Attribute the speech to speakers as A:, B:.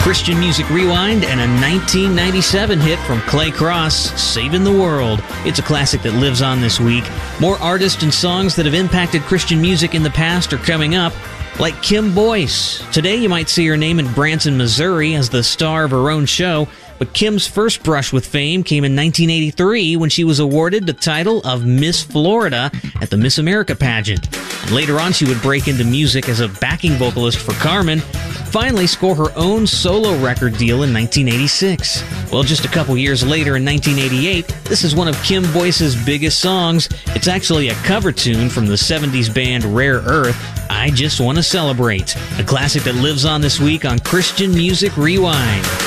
A: Christian Music Rewind and a 1997 hit from Clay Cross, Saving the World. It's a classic that lives on this week. More artists and songs that have impacted Christian music in the past are coming up, like Kim Boyce. Today you might see her name in Branson, Missouri as the star of her own show, but Kim's first brush with fame came in 1983 when she was awarded the title of Miss Florida at the Miss America pageant. And later on, she would break into music as a backing vocalist for Carmen, finally score her own solo record deal in 1986. Well, just a couple years later, in 1988, this is one of Kim Boyce's biggest songs. It's actually a cover tune from the 70s band Rare Earth, I Just Want to Celebrate, a classic that lives on this week on Christian Music Rewind.